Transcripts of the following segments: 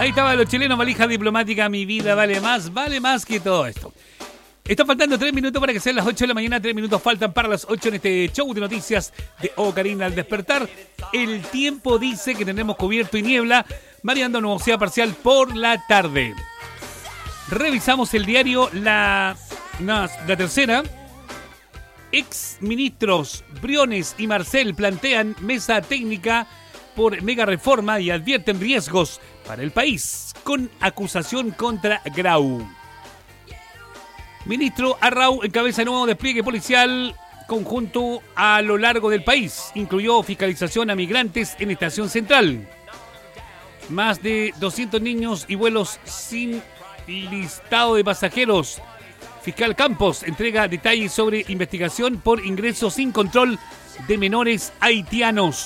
Ahí estaba los chilenos, valija diplomática, mi vida vale más que todo esto. Están faltando 3 minutos para que sean las 8 de la mañana. 3 minutos faltan para las 8 en este show de noticias de Karina al despertar. El tiempo dice que tendremos cubierto y niebla, variando nubosidad parcial por la tarde. Revisamos el diario La Tercera. Ex ministros Briones y Marcel plantean mesa técnica por mega reforma y advierten riesgos para el país con acusación contra Grau. Ministro Arrau encabeza nuevo despliegue policial conjunto a lo largo del país. Incluyó fiscalización a migrantes en Estación Central. Más de 200 niños y vuelos sin listado de pasajeros. Fiscal Campos entrega detalles sobre investigación por ingreso sin control de menores haitianos.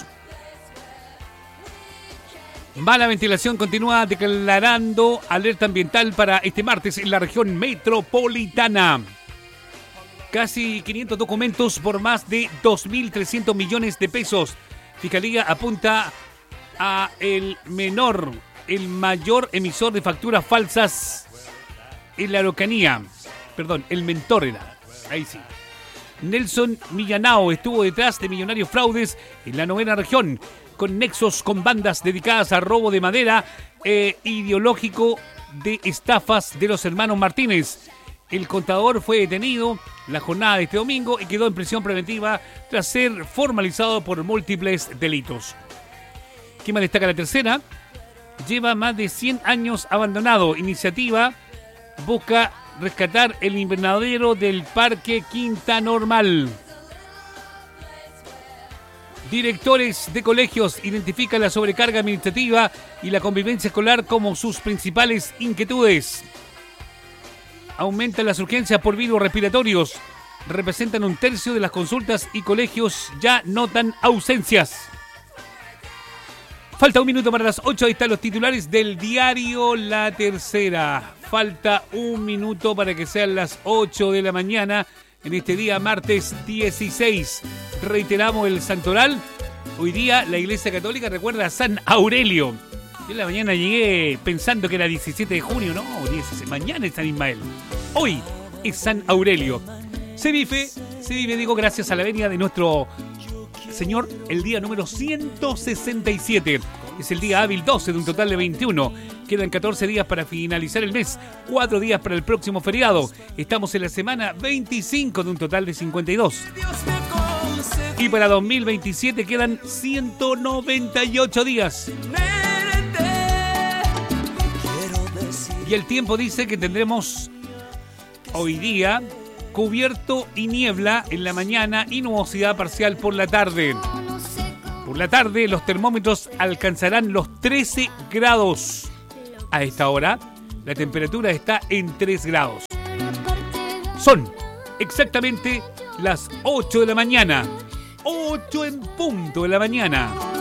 Mala ventilación continúa declarando alerta ambiental para este martes en la región metropolitana. Casi 500 documentos por más de 2.300 millones de pesos. Fiscalía apunta a el mayor emisor de facturas falsas en la Araucanía. Perdón, el mentor era. Ahí sí. Nelson Millanao estuvo detrás de millonarios fraudes en la 9ª región, con nexos con bandas dedicadas a robo de madera ideológico de estafas de los hermanos Martínez. El contador fue detenido la jornada de este domingo y quedó en prisión preventiva tras ser formalizado por múltiples delitos. ¿Qué más destaca La Tercera? Lleva más de 100 años abandonado. Iniciativa busca rescatar el invernadero del Parque Quinta Normal. Directores de colegios identifican la sobrecarga administrativa y la convivencia escolar como sus principales inquietudes. Aumentan las urgencias por virus respiratorios. Representan 1/3 de las consultas y colegios ya notan ausencias. Falta 1 minuto para las 8. Ahí están los titulares del diario La Tercera. Falta 1 minuto para que sean las 8 de la mañana en este día martes 16. Reiteramos el santoral. Hoy día la Iglesia Católica recuerda a San Aurelio. Yo en la mañana llegué pensando que era 17 de junio. No, 16. Mañana es San Ismael. Hoy es San Aurelio. Se vive, digo, gracias a la venia de nuestro Señor, el día número 167. Es el día hábil 12 de un total de 21. Quedan 14 días para finalizar el mes. 4 días para el próximo feriado. Estamos en la semana 25 de un total de 52. Y para 2027 quedan 198 días. Y el tiempo dice que tendremos hoy día cubierto y niebla en la mañana y nubosidad parcial por la tarde. Por la tarde los termómetros alcanzarán los 13 grados. A esta hora la temperatura está en 3 grados. Son exactamente las 8 de la mañana. 8 en punto de la mañana.